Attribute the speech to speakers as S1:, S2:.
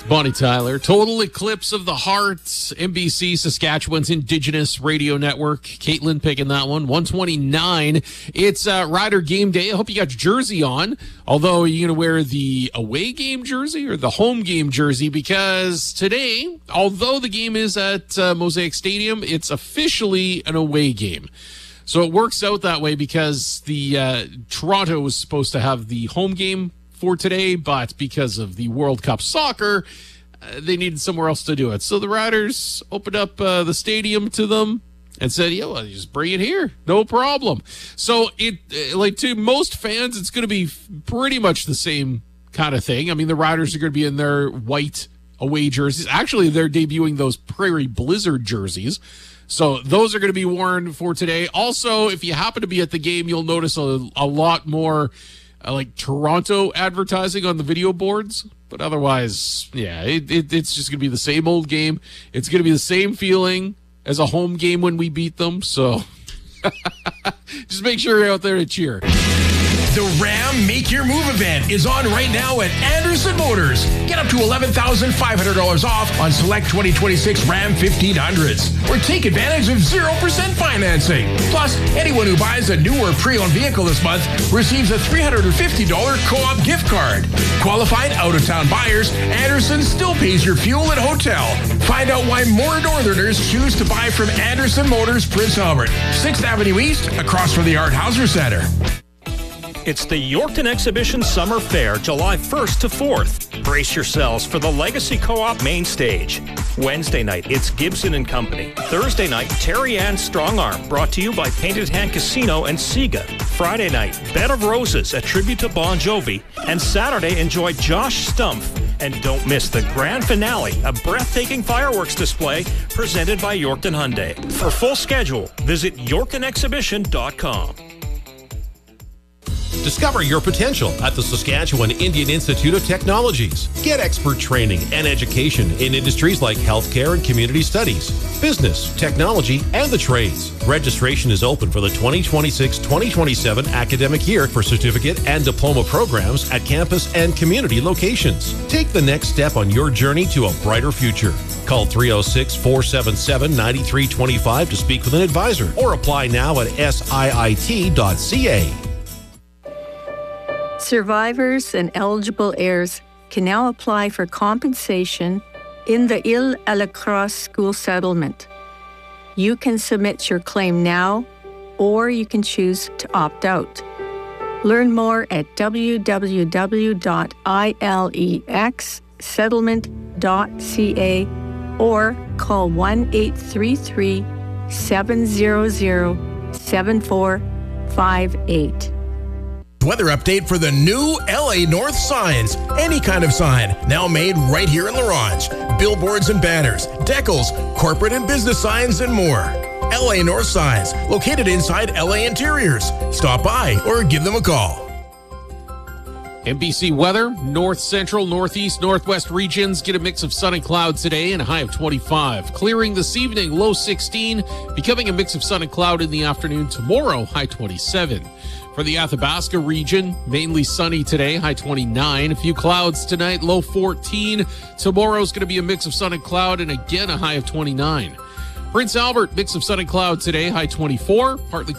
S1: Bonnie Tyler. Total Eclipse of the Heart, NBC, Saskatchewan's Indigenous Radio Network. Caitlin picking that one. 129. It's Rider game day. I hope you got your jersey on. Although, are you going to wear the away game jersey or the home game jersey? Because today, although the game is at Mosaic Stadium, it's officially an away game. So it works out that way because the Toronto was supposed to have the home game for today, but because of the World Cup soccer, they needed somewhere else to do it. So the Riders opened up the stadium to them and said, yeah, well, just bring it here. No problem. So to most fans, it's going to be pretty much the same kind of thing. I mean, the Riders are going to be in their white away jerseys. Actually, they're debuting those Prairie Blizzard jerseys. So those are going to be worn for today. Also, if you happen to be at the game, you'll notice a lot more like Toronto advertising on the video boards. But otherwise, yeah, it's just going to be the same old game. It's going to be the same feeling as a home game when we beat them. So just make sure you're out there to cheer.
S2: The Ram Make Your Move event is on right now at Anderson Motors. Get up to $11,500 off on select 2026 Ram 1500s. Or take advantage of 0% financing. Plus, anyone who buys a new or pre-owned vehicle this month receives a $350 co-op gift card. Qualified out-of-town buyers, Anderson still pays your fuel and hotel. Find out why more Northerners choose to buy from Anderson Motors, Prince Albert. 6th Avenue East, across from the Art Hauser Center.
S3: It's the Yorkton Exhibition Summer Fair, July 1st to 4th. Brace yourselves for the Legacy Co-op main stage. Wednesday night, it's Gibson & Company. Thursday night, Terry Ann Strong Arm, brought to you by Painted Hand Casino and Sega. Friday night, Bed of Roses, a tribute to Bon Jovi. And Saturday, enjoy Josh Stumpf. And don't miss the grand finale, a breathtaking fireworks display presented by Yorkton Hyundai. For full schedule, visit YorktonExhibition.com.
S4: Discover your potential at the Saskatchewan Indian Institute of Technologies. Get expert training and education in industries like healthcare and community studies, business, technology, and the trades. Registration is open for the 2026-2027 academic year for certificate and diploma programs at campus and community locations. Take the next step on your journey to a brighter future. Call 306-477-9325 to speak with an advisor or apply now at siit.ca.
S5: Survivors and eligible heirs can now apply for compensation in the Île-à-la-Crosse school settlement. You can submit your claim now, or you can choose to opt out. Learn more at www.ilexsettlement.ca or call 1-833-700-7458.
S2: Weather update for the new LA North signs. Any kind of sign, now made right here in La Ronge. Billboards and banners, decals, corporate and business signs, and more. LA North signs, located inside LA Interiors. Stop by or give them a call.
S1: NBC weather, north, central, northeast, northwest regions get a mix of sun and clouds today and a high of 25. Clearing this evening, low 16, becoming a mix of sun and cloud in the afternoon tomorrow, high 27. For the Athabasca region, mainly sunny today, high 29. A few clouds tonight, low 14. Tomorrow's going to be a mix of sun and cloud and again a high of 29. Prince Albert, mix of sun and cloud today, high 24. Partly